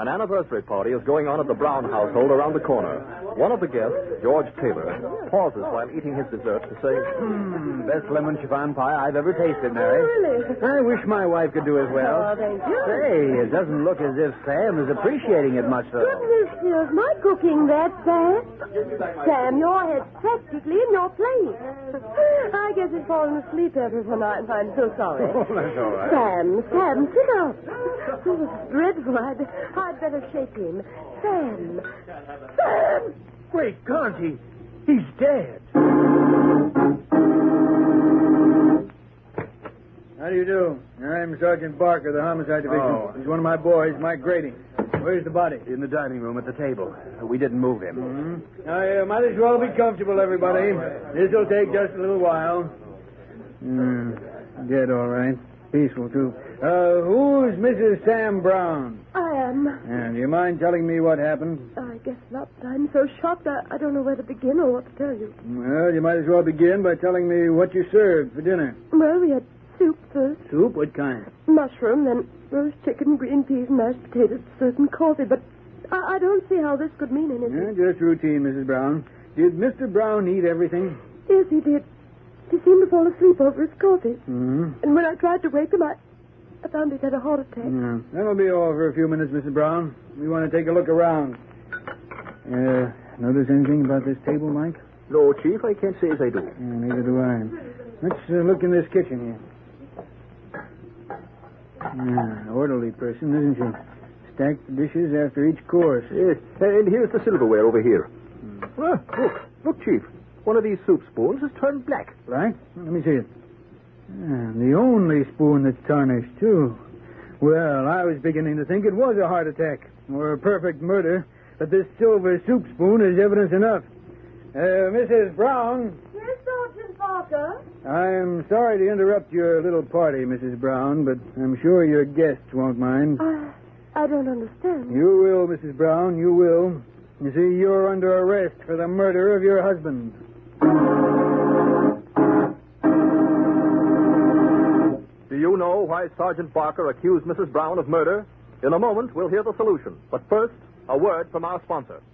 An anniversary party is going on at the Brown household around the corner. One of the guests, George Taylor, pauses while eating his dessert to say, Best lemon chiffon pie I've ever tasted, Mary. Really? I wish my wife could do as well. Oh, thank you. Say, it doesn't look as if Sam is appreciating it much, though. Goodness, here's my cooking, that, Sam. Sam, your head's practically in your plate. I guess he's fallen asleep ever so night, and I'm so sorry. Oh, that's all right. Sam, sit up. Oh, it's dreadful. I'd better shake him. Sam! Wait, can't he? He's dead. How do you do? I'm Sergeant Barker, the Homicide Division. Oh. He's one of my boys, Mike Grady. Where's the body? In the dining room at the table. We didn't move him. Mm-hmm. Now, might as well be comfortable, everybody. This'll take just a little while. Dead, all right. Peaceful, too. Who's Mrs. Sam Brown? I am. And do you mind telling me what happened? I guess not. I'm so shocked I don't know where to begin or what to tell you. Well, you might as well begin by telling me what you served for dinner. Well, we had soup first. Soup? What kind? Mushroom, then roast chicken, green peas, mashed potatoes, dessert, and coffee. But I don't see how this could mean anything. Just routine, Mrs. Brown. Did Mr. Brown eat everything? Yes, he did. He seemed to fall asleep over his coffee. Mm-hmm. And when I tried to wake him, I found he'd had a heart attack. Yeah. That'll be all for a few minutes, Mrs. Brown. We want to take a look around. Notice anything about this table, Mike? No, Chief, I can't say as I do. Neither do I. Let's look in this kitchen here. Orderly person, isn't she? Stacked the dishes after each course. Yes, and here's the silverware over here. Look, Chief. One of these soup spoons has turned black. Black? Let me see it. The only spoon that's tarnished, too. Well, I was beginning to think it was a heart attack or a perfect murder, but this silver soup spoon is evidence enough. Mrs. Brown? Yes, Sergeant Parker? I'm sorry to interrupt your little party, Mrs. Brown, but I'm sure your guests won't mind. I don't understand. You will, Mrs. Brown, you will. You see, you're under arrest for the murder of your husband. Do you know why Sergeant Barker accused Mrs. Brown of murder? In a moment, we'll hear the solution. But first, a word from our sponsor.